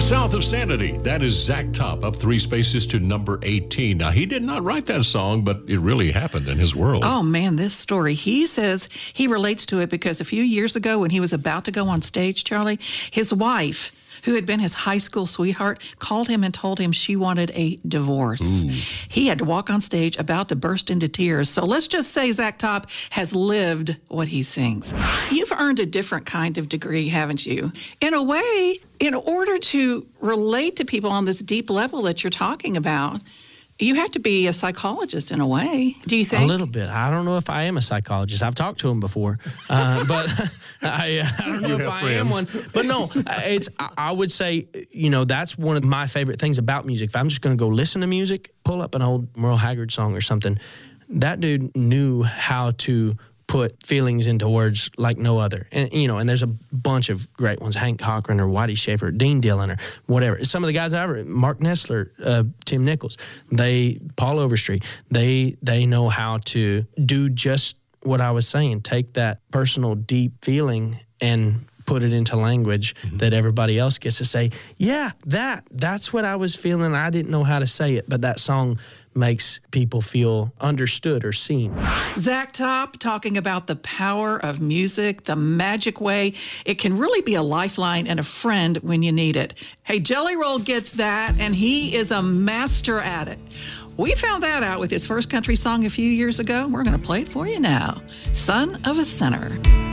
South of Sanity. That is Zach Top, up 3 spaces to number 18. Now, he did not write that song, but it really happened in his world. Oh, man, this story. He says he relates to it because a few years ago when he was about to go on stage, Charlie, his wife, who had been his high school sweetheart, called him and told him she wanted a divorce. Ooh. He had to walk on stage about to burst into tears. So let's just say Zach Top has lived what he sings. You've earned a different kind of degree, haven't you? In a way, in order to relate to people on this deep level that you're talking about, you have to be a psychologist in a way, do you think? A little bit. I don't know if I am a psychologist. I've talked to him before, but I don't know if I am one. But no, I would say, that's one of my favorite things about music. If I'm just going to go listen to music, pull up an old Merle Haggard song or something. That dude knew how to put feelings into words like no other. And, and there's a bunch of great ones, Hank Cochran or Whitey Schaefer, Dean Dillon or whatever. Some of the guys Mark Nessler, Tim Nichols, Paul Overstreet, they know how to do just what I was saying, take that personal deep feeling and put it into language that everybody else gets to say, yeah, that's what I was feeling. I didn't know how to say it, but that song makes people feel understood or seen. Zach Top talking about the power of music, the magic way it can really be a lifeline and a friend when you need it. Hey, Jelly Roll gets that, and he is a master at it. We found that out with his first country song a few years ago. We're going to play it for you now. Son of a Sinner.